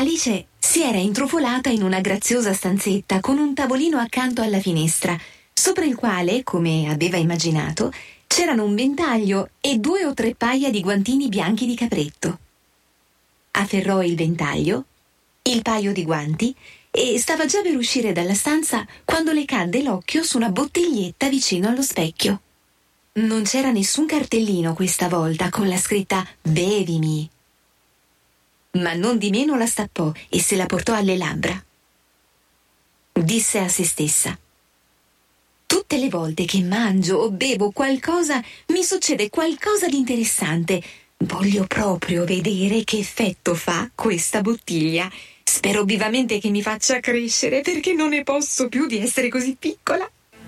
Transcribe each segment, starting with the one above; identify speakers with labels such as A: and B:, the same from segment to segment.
A: Alice si era intrufolata in una graziosa stanzetta con un tavolino accanto alla finestra, sopra il quale, come aveva immaginato, c'erano un ventaglio e 2 o 3 paia di guantini bianchi di capretto. Afferrò il ventaglio, il paio di guanti e stava già per uscire dalla stanza quando le cadde l'occhio su una bottiglietta vicino allo specchio. Non c'era nessun cartellino questa volta con la scritta «Bevimi». Ma non di meno la stappò e se la portò alle labbra. Disse a se stessa: tutte le volte che mangio o bevo qualcosa mi succede qualcosa di interessante. Voglio proprio vedere che effetto fa questa bottiglia. Spero vivamente che mi faccia crescere, perché non ne posso più di essere così piccola.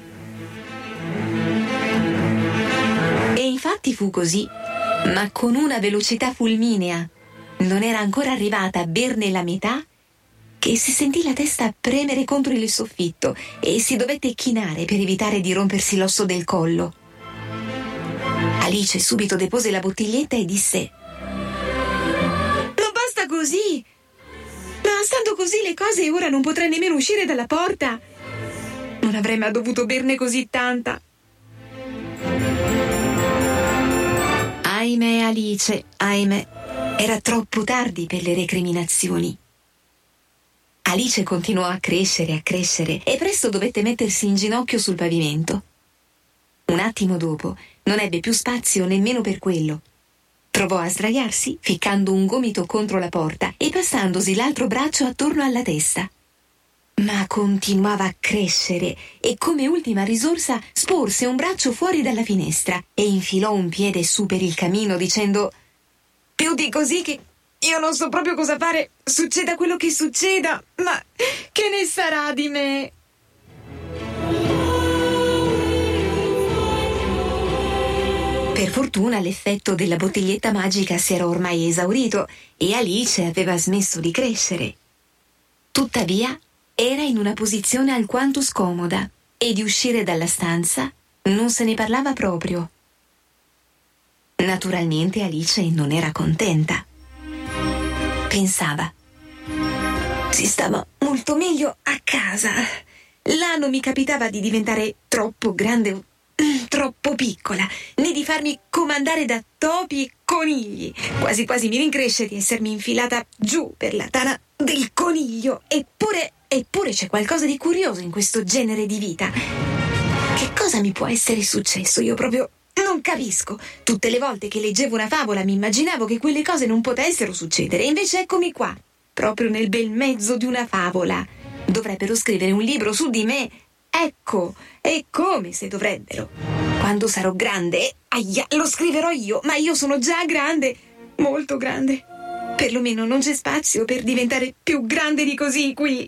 A: E infatti fu così, ma con una velocità fulminea. Non era ancora arrivata a berne la metà che si sentì la testa premere contro il soffitto e si dovette chinare per evitare di rompersi l'osso del collo. Alice subito depose la bottiglietta e disse: non basta così! Ma stando così le cose, ora non potrei nemmeno uscire dalla porta. Non avrei mai dovuto berne così tanta. Ahimè, Alice, ahimè. Era troppo tardi per le recriminazioni. Alice continuò a crescere e presto dovette mettersi in ginocchio sul pavimento. Un attimo dopo non ebbe più spazio nemmeno per quello. Provò a sdraiarsi, ficcando un gomito contro la porta e passandosi l'altro braccio attorno alla testa. Ma continuava a crescere e come ultima risorsa sporse un braccio fuori dalla finestra e infilò un piede su per il camino dicendo: più di così che io non so proprio cosa fare, succeda quello che succeda, ma che ne sarà di me? Per fortuna l'effetto della bottiglietta magica si era ormai esaurito e Alice aveva smesso di crescere. Tuttavia era in una posizione alquanto scomoda e di uscire dalla stanza non se ne parlava proprio. Naturalmente Alice non era contenta. Pensava: si stava molto meglio a casa. Là non mi capitava di diventare troppo grande o troppo piccola, né di farmi comandare da topi e conigli. Quasi quasi mi rincresce di essermi infilata giù per la tana del coniglio. Eppure c'è qualcosa di curioso in questo genere di vita. Che cosa mi può essere successo? Io proprio non capisco. Tutte le volte che leggevo una favola mi immaginavo che quelle cose non potessero succedere, e invece eccomi qua, proprio nel bel mezzo di una favola. Dovrebbero scrivere un libro su di me. Ecco, e come se dovrebbero. Quando sarò grande, lo scriverò io, ma io sono già grande, molto grande. Perlomeno non c'è spazio per diventare più grande di così qui.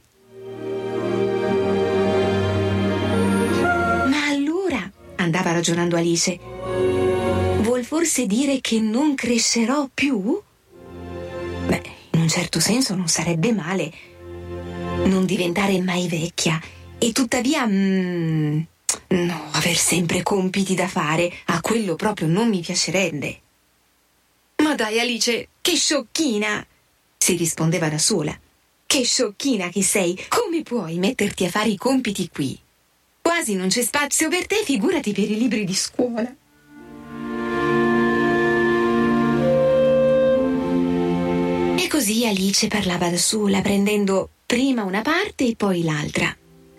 A: Ma allora, andava ragionando Alice, vuol forse dire che non crescerò più? Beh, in un certo senso non sarebbe male non diventare mai vecchia e tuttavia no, aver sempre compiti da fare, a quello proprio non mi piacerebbe. Ma dai Alice, che sciocchina! Si rispondeva da sola. Che sciocchina che sei! Come puoi metterti a fare i compiti qui? Quasi non c'è spazio per te, figurati per i libri di scuola. E così Alice parlava da sola, prendendo prima una parte e poi l'altra.